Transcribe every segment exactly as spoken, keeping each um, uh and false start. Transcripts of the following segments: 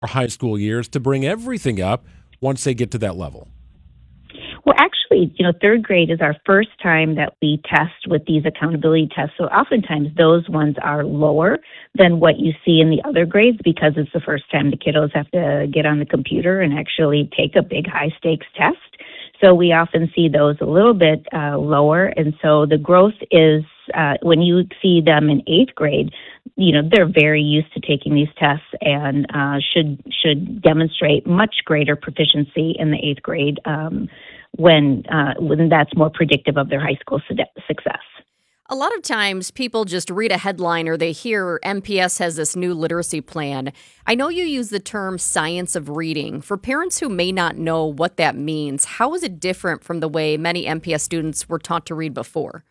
or high school years to bring everything up once they get to that level? Well, actually, you know, third grade is our first time that we test with these accountability tests. So oftentimes those ones are lower than what you see in the other grades because it's the first time the kiddos have to get on the computer and actually take a big high stakes test. So we often see those a little bit uh, lower. And so the growth is, uh, when you see them in eighth grade, you know, they're very used to taking these tests and uh, should should demonstrate much greater proficiency in the eighth grade um, when uh, when that's more predictive of their high school su- success. A lot of times people just read a headline or they hear M P S has this new literacy plan. I know you use the term science of reading. For parents who may not know what that means, how is it different from the way many M P S students were taught to read before?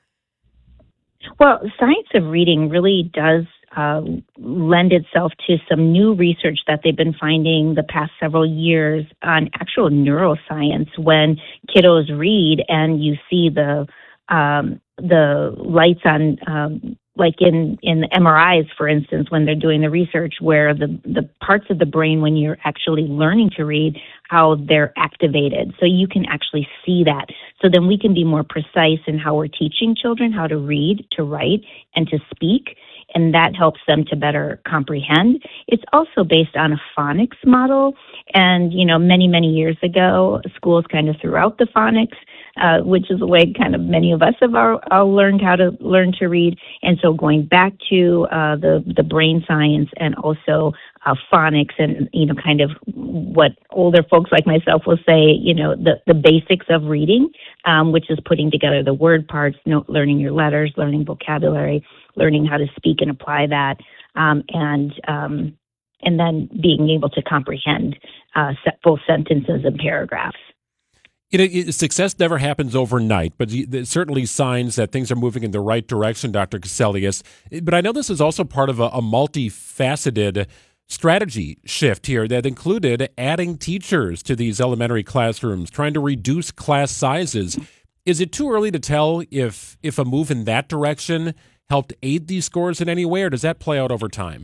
Well, science of reading really does uh, lend itself to some new research that they've been finding the past several years on actual neuroscience. When kiddos read and you see the um, the lights on, um, like in, in the M R Is, for instance, when they're doing the research, where the, the parts of the brain when you're actually learning to read, how they're activated. So you can actually see that. So then we can be more precise in how we're teaching children how to read, to write, and to speak. And that helps them to better comprehend. It's also based on a phonics model. And, you know, many, many years ago, schools kind of threw out the phonics, uh, which is the way kind of many of us have all, all learned how to learn to read. And so going back to uh, the, the brain science and also uh, phonics and, you know, kind of what older folks like myself will say, you know, the, the basics of reading, um, which is putting together the word parts, no, learning your letters, learning vocabulary, learning how to speak and apply that, um, and um, and then being able to comprehend uh, full sentences and paragraphs. You know, it- success never happens overnight, but y- there's certainly signs that things are moving in the right direction, Doctor Cassellius. But I know this is also part of a, a multifaceted strategy shift here that included adding teachers to these elementary classrooms, trying to reduce class sizes. Is it too early to tell if if a move in that direction helped aid these scores in any way, or does that play out over time?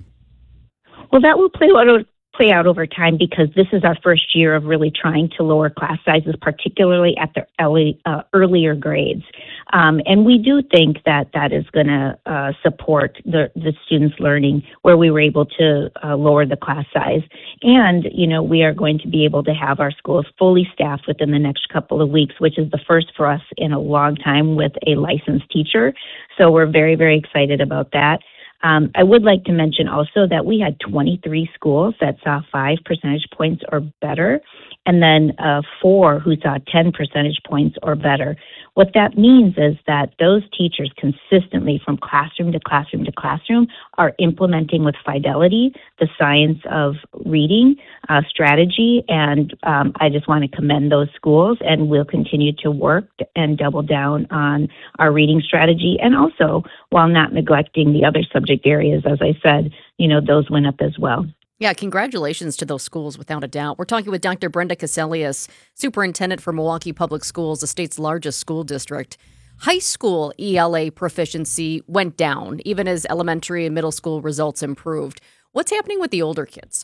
Well, that will play out play out over time because this is our first year of really trying to lower class sizes, particularly at the early, uh, earlier grades. Um, and we do think that that is going to uh, support the, the students' learning, where we were able to uh, lower the class size. And, you know, we are going to be able to have our schools fully staffed within the next couple of weeks, which is the first for us in a long time with a licensed teacher. So we're very, very excited about that. Um, I would like to mention also that we had twenty-three schools that saw five percentage points or better, and then uh, four who saw ten percentage points or better. What that means is that those teachers consistently, from classroom to classroom to classroom, are implementing with fidelity the science of reading uh, strategy, and um, I just want to commend those schools, and we'll continue to work and double down on our reading strategy, and also, while not neglecting the other subject areas, as I said, you know, those went up as well. Yeah, congratulations to those schools, without a doubt. We're talking with Doctor Brenda Cassellius, Superintendent for Milwaukee Public Schools, the state's largest school district. High school E L A proficiency went down, even as elementary and middle school results improved. What's happening with the older kids?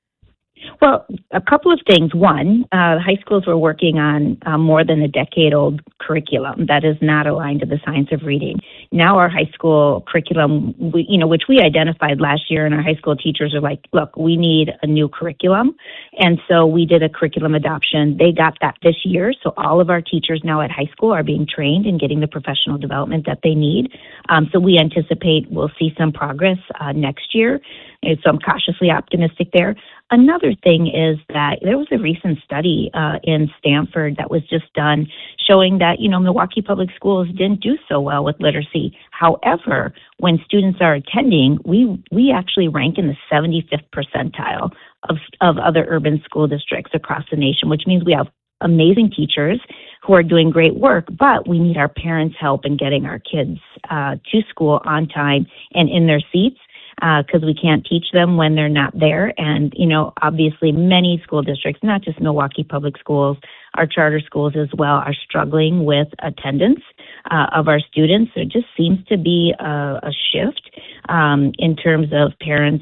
Well, a couple of things. One, uh, high schools were working on uh, more than a decade-old curriculum that is not aligned to the science of reading. Now our high school curriculum, we, you know, which we identified last year, and our high school teachers are like, look, we need a new curriculum. And so we did a curriculum adoption. They got that this year. So all of our teachers now at high school are being trained and getting the professional development that they need. Um, so we anticipate we'll see some progress uh, next year. And so I'm cautiously optimistic there. Another thing is that there was a recent study uh, in Stanford that was just done showing that, you know, Milwaukee Public Schools didn't do so well with literacy. However, when students are attending, we we actually rank in the seventy-fifth percentile of, of other urban school districts across the nation, which means we have amazing teachers who are doing great work, but we need our parents' help in getting our kids uh, to school on time and in their seats, because uh, we can't teach them when they're not there. And, you know, obviously many school districts, not just Milwaukee Public Schools, our charter schools as well, are struggling with attendance uh, of our students. There just seems to be a, a shift um, in terms of parents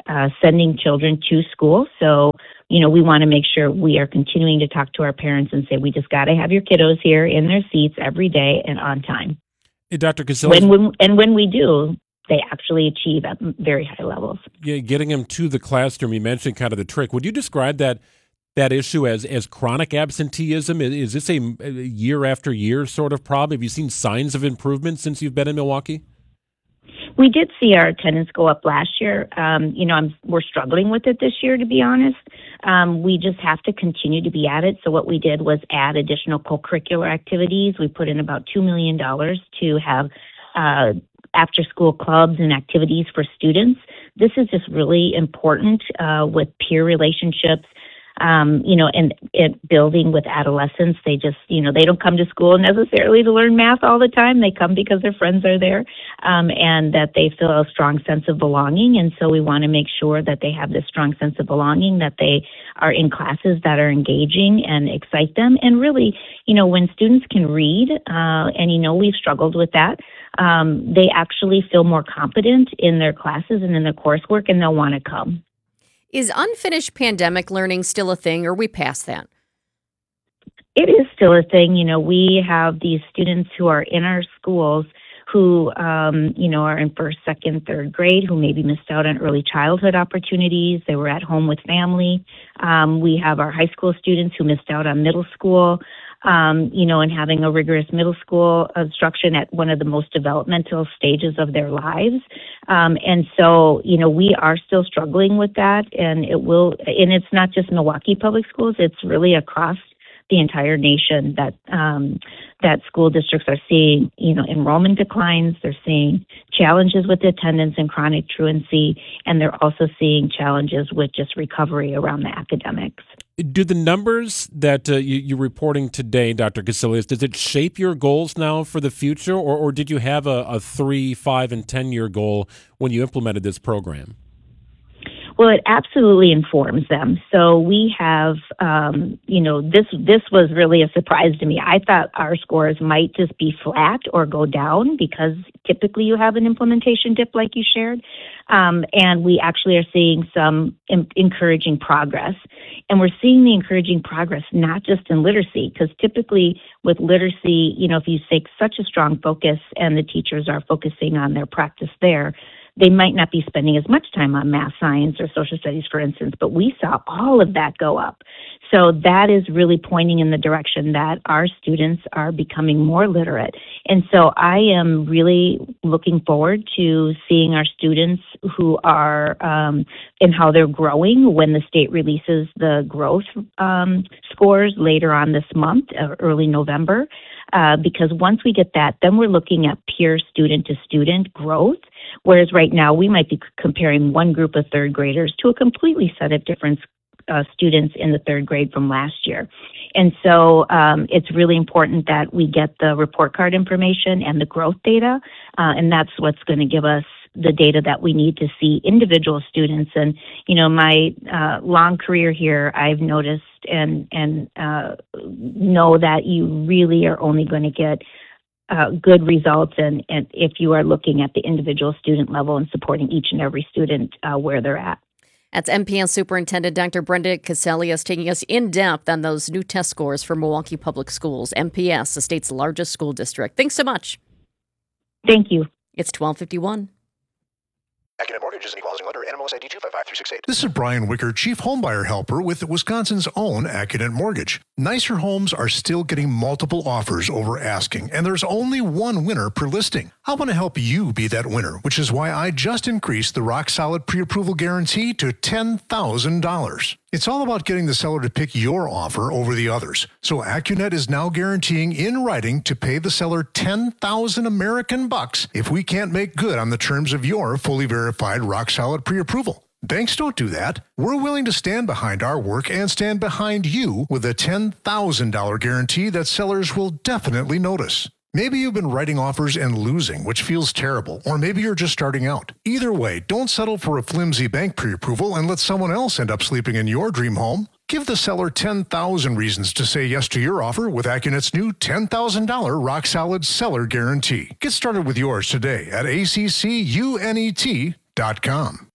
uh, sending children to school. So, you know, we want to make sure we are continuing to talk to our parents and say, we just got to have your kiddos here in their seats every day and on time. Hey, Doctor Cassellius, when, when, and when we do, they actually achieve at very high levels. Yeah, getting them to the classroom, you mentioned kind of the trick. Would you describe that that issue as, as chronic absenteeism? Is, is this a, a year after year sort of problem? Have you seen signs of improvement since you've been in Milwaukee? We did see our attendance go up last year. Um, you know, I'm, we're struggling with it this year, to be honest. Um, we just have to continue to be at it. So what we did was add additional co-curricular activities. We put in about two million dollars to have uh, after-school clubs and activities for students. This is just really important uh, with peer relationships. Um, you know, and it building with adolescents. They just, you know, they don't come to school necessarily to learn math all the time. They come because their friends are there, um, and that they feel a strong sense of belonging. And so we want to make sure that they have this strong sense of belonging, that they are in classes that are engaging and excite them. And really, you know, when students can read, uh, and, you know, we've struggled with that, um, they actually feel more competent in their classes and in their coursework, and they'll want to come. Is unfinished pandemic learning still a thing, or are we past that? It is still a thing. You know, we have these students who are in our schools who, um, you know, are in first, second, third grade, who maybe missed out on early childhood opportunities. They were at home with family. Um, we have our high school students who missed out on middle school. Um, you know, and having a rigorous middle school instruction at one of the most developmental stages of their lives. Um, and so, you know, we are still struggling with that, and it will, and it's not just Milwaukee Public Schools, it's really across the entire nation that um, that school districts are seeing, you know, enrollment declines. They're seeing challenges with attendance and chronic truancy, and they're also seeing challenges with just recovery around the academics. Do the numbers that uh, you, you're reporting today, Doctor Cassellius, does it shape your goals now for the future, or, or did you have a, a three, five, and ten-year goal when you implemented this program? Well, it absolutely informs them. So we have, um, you know, this this was really a surprise to me. I thought our scores might just be flat or go down because typically you have an implementation dip like you shared. Um, and we actually are seeing some em- encouraging progress. And we're seeing the encouraging progress not just in literacy, because typically with literacy, you know, if you take such a strong focus and the teachers are focusing on their practice there, they might not be spending as much time on math, science, or social studies, for instance, but we saw all of that go up. So that is really pointing in the direction that our students are becoming more literate. And so I am really looking forward to seeing our students who are um, and how they're growing when the state releases the growth um, scores later on this month, uh, early November. Uh, because once we get that, then we're looking at peer student to student growth. Whereas right now we might be comparing one group of third graders to a completely set of different uh, students in the third grade from last year. And so um, it's really important that we get the report card information and the growth data, uh, and that's what's going to give us the data that we need to see individual students. And, you know, my uh, long career here, I've noticed and, and uh, know that you really are only going to get Uh, good results, and, and if you are looking at the individual student level and supporting each and every student uh, where they're at. That's M P S Superintendent Doctor Brenda Cassellius taking us in depth on those new test scores for Milwaukee Public Schools. M P S, the state's largest school district. Thanks so much. Thank you. It's twelve fifty-one. AccuNet Mortgage is an equal housing lender. N M L S I D two five five three six eight. This is Brian Wicker, Chief Homebuyer Helper with Wisconsin's own AccuNet Mortgage. Nicer homes are still getting multiple offers over asking, and there's only one winner per listing. I want to help you be that winner, which is why I just increased the Rock Solid Pre-Approval Guarantee to ten thousand dollars. It's all about getting the seller to pick your offer over the others. So AccuNet is now guaranteeing in writing to pay the seller ten thousand American bucks if we can't make good on the terms of your fully verified Rock Solid Pre-Approval. Banks don't do that. We're willing to stand behind our work and stand behind you with a ten thousand dollars guarantee that sellers will definitely notice. Maybe you've been writing offers and losing, which feels terrible, or maybe you're just starting out. Either way, don't settle for a flimsy bank pre-approval and let someone else end up sleeping in your dream home. Give the seller ten thousand reasons to say yes to your offer with AccuNet's new ten thousand dollars Rock Solid Seller Guarantee. Get started with yours today at A C C U N E T dot com.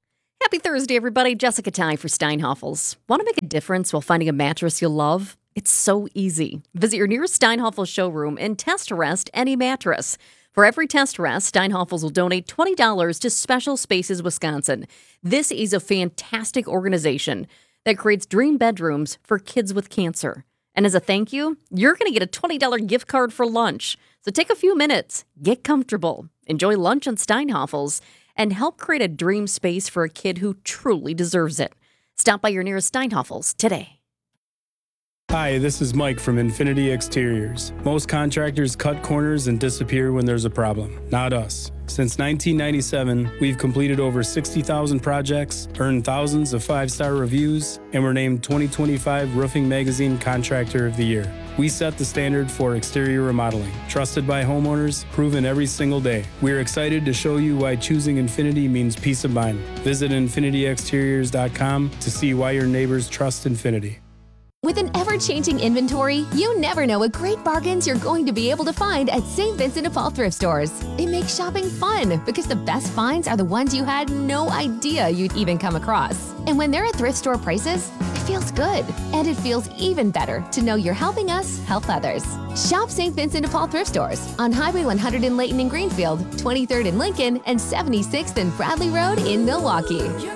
Happy Thursday, everybody. Jessica Ty for Steinhoffels. Want to make a difference while finding a mattress you love? It's so easy. Visit your nearest Steinhoffels showroom and test rest any mattress. For every test rest, Steinhoffels will donate twenty dollars to Special Spaces Wisconsin. This is a fantastic organization that creates dream bedrooms for kids with cancer. And as a thank you, you're going to get a twenty dollars gift card for lunch. So take a few minutes, get comfortable, enjoy lunch on Steinhoffels, and help create a dream space for a kid who truly deserves it. Stop by your nearest Steinhoffels today. Hi, this is Mike from Infinity Exteriors. Most contractors cut corners and disappear when there's a problem. Not us. Since nineteen ninety-seven, we've completed over sixty thousand projects, earned thousands of five-star reviews, and were named twenty twenty-five Roofing Magazine Contractor of the Year. We set the standard for exterior remodeling. Trusted by homeowners, proven every single day. We're excited to show you why choosing Infinity means peace of mind. Visit infinity exteriors dot com to see why your neighbors trust Infinity. With an ever-changing inventory, you never know what great bargains you're going to be able to find at Saint Vincent de Paul thrift stores. It makes shopping fun because the best finds are the ones you had no idea you'd even come across. And when they're at thrift store prices, it feels good. And it feels even better to know you're helping us help others. Shop Saint Vincent de Paul thrift stores on Highway one hundred in Layton and Greenfield, twenty-third in Lincoln, and seventy-sixth and Bradley Road in Milwaukee.